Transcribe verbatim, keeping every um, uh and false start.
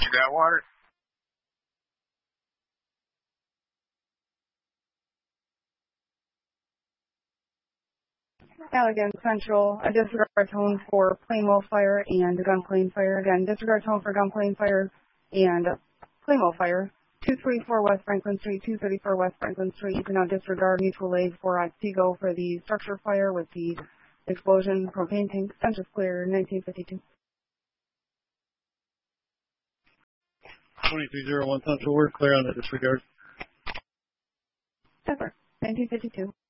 You got water? Allegan Central, a disregard tone for Plainwell Fire and Gunplane Fire. Again, disregard tone for Gunplane Fire and Plainwell Fire. two thirty-four West Franklin Street, two thirty-four West Franklin Street. You can now disregard mutual aid for Otsego for the structure fire with the explosion, propane tank. Census clear, nineteen fifty-two. twenty-three oh one Central, we're clear on the disregard. That's right, nineteen fifty-two.